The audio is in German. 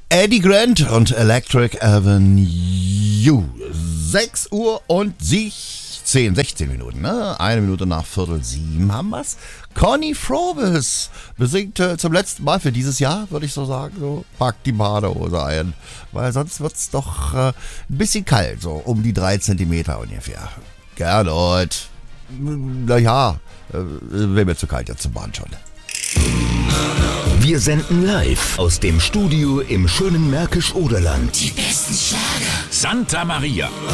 Eddie Grant und Electric Avenue. 6 Uhr und 16 Minuten, ne? 1 Minute nach 6:45 haben wir's. Conny Frobis besingt zum letzten Mal für dieses Jahr, würde ich so sagen. So, packt die Badehose ein, weil sonst wird's doch ein bisschen kalt, so um die 3 Zentimeter ungefähr. Gernot. Naja, wäre mir zu kalt jetzt zum Bahn schon. Wir senden live aus dem Studio im schönen Märkisch-Oderland. Die besten Schlager. Santa Maria.